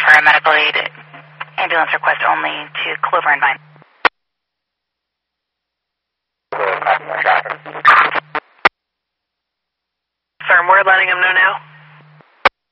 for a medical aid ambulance request only to Clover and Vine. Firm, we're letting them know now.